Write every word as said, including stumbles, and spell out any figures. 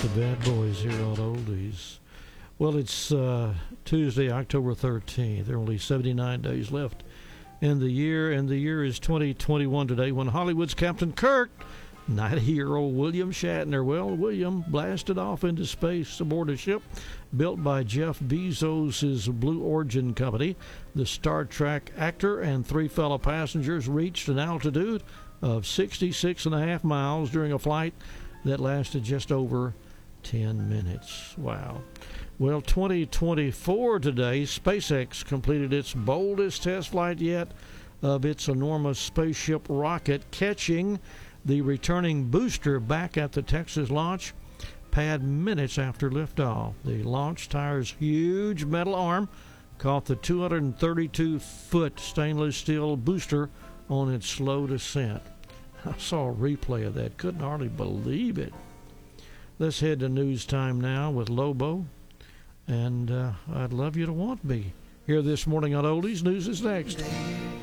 the Bad Boys here on Oldies. Well, it's uh, Tuesday, October thirteenth. There are only seventy-nine days left in the year, and the year is twenty twenty-one today when Hollywood's Captain Kirk, ninety-year-old William Shatner, well, William blasted off into space aboard a ship built by Jeff Bezos' Blue Origin company. The Star Trek actor and three fellow passengers reached an altitude of sixty-six and a half miles during a flight that lasted just over ten minutes. Wow. Well, twenty twenty-four today, SpaceX completed its boldest test flight yet of its enormous spaceship rocket, catching the returning booster back at the Texas launch pad minutes after liftoff. The launch tire's huge metal arm caught the two hundred thirty-two foot stainless steel booster on its slow descent. I saw a replay of that. Couldn't hardly believe it. Let's head to news time now with Lobo. And uh, I'd love you to want me. Here this morning on Oldies, news is next.